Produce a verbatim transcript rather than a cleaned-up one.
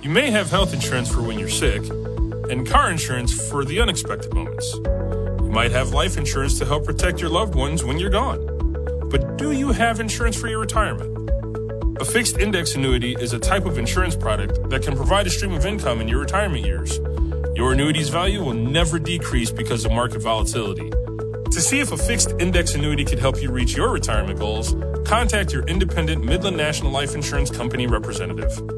You may have health insurance for when you're sick, and car insurance for the unexpected moments. You might have life insurance to help protect your loved ones when you're gone. But do you have insurance for your retirement? A fixed index annuity is a type of insurance product that can provide a stream of income in your retirement years. Your annuity's value will never decrease because of market volatility. To see if a fixed index annuity could help you reach your retirement goals, contact your independent Midland National Life Insurance Company representative.